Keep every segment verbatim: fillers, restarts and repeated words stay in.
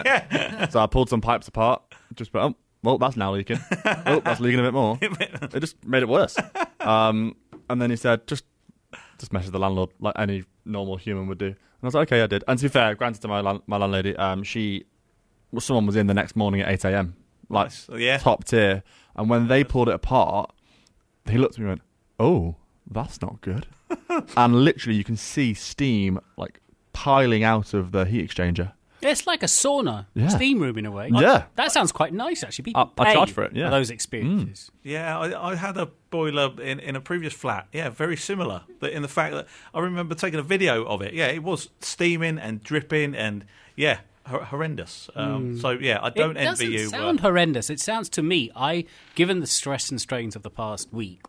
Yeah. So I pulled some pipes apart. Just oh, well, that's now leaking. Oh, that's leaking a bit more. It just made it worse. Um, and then he said, just just message the landlord like any normal human would do. And I was like, okay, I did. And to be fair, granted to my land- my landlady, um, she well, someone was in the next morning at eight a.m. like Nice. Yeah. top tier. And when they pulled it apart, he looked at me and went, oh, that's not good. And literally you can see steam like piling out of the heat exchanger. It's like a sauna, Yeah. steam room in a way. Yeah. That sounds quite nice, actually. People I- I pay charge for it, yeah. those experiences. Yeah, I, I had a boiler in, in a previous flat. Yeah, very similar. That in the fact that I remember taking a video of it. Yeah, it was steaming and dripping and yeah, hor- horrendous. Um, So yeah, I don't it envy doesn't you. sound uh, horrendous. It sounds to me, I, given the stress and strains of the past week,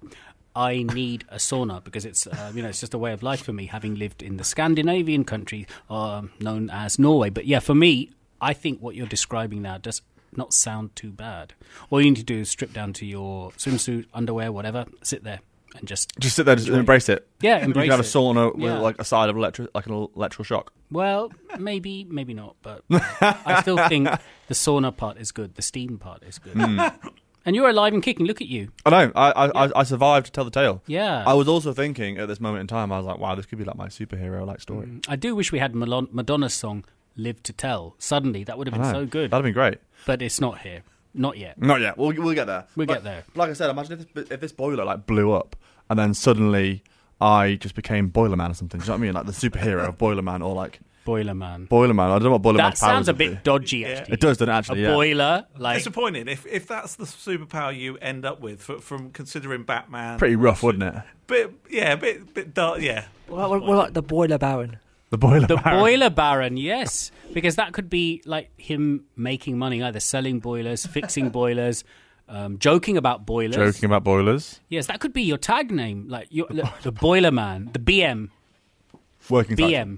I need a sauna because it's uh, you know it's just a way of life for me, having lived in the Scandinavian country um, known as Norway. But yeah, for me, I think what you're describing now does not sound too bad. All you need to do is strip down to your swimsuit, underwear, whatever, sit there and just Just sit there, just embrace it. Yeah, You embrace can have a it. sauna with Yeah. like a side of electric, like an electrical shock. well, maybe, maybe not, but I still think the sauna part is good. The steam part is good. Hmm. And you're alive and kicking. Look at you. I know. I I, I I survived to tell the tale. Yeah. I was also thinking at this moment in time, I was like, wow, this could be like my superhero-like story. I do wish we had Malon- Madonna's song "Live to Tell." Suddenly, that would have I been know. so good. That'd have been great. But it's not here. Not yet. Not yet. We'll we'll get there. We'll Like- get there. Like I said, imagine if this, if this boiler like blew up and then suddenly I just became Boiler Man or something. Do you know what I mean? Like the superhero of Boiler Man or like Boiler Man. Boiler Man. I don't know what Boiler That Man's powers sounds a would be. bit dodgy, actually. It does, doesn't it, A actually? Yeah. boiler, like disappointing if if that's the superpower you end up with for, from considering Batman. Pretty rough, wouldn't it? Bit yeah, bit bit dark. Yeah. What, what, what like the Boiler Baron? The Boiler the Baron. Boiler Baron. Yes, because that could be like him making money, either selling boilers, fixing boilers. Um, joking about boilers. Joking about boilers. Yes, that could be your tag name, like your, the, the Boiler Man, the B M, Working B title.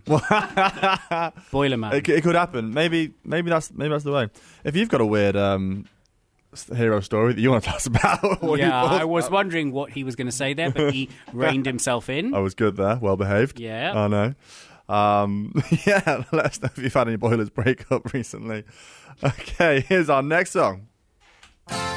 M, Boiler Man. It, it could happen. Maybe maybe that's maybe that's the way. If you've got a weird um, s- hero story that you want to tell us about, what you Yeah, thought I was about- wondering what he was going to say there, but he reined himself in. I was good there, well behaved. Yeah. I know. Um, yeah, let us know if you've had any boilers break up recently. Okay, here's our next song.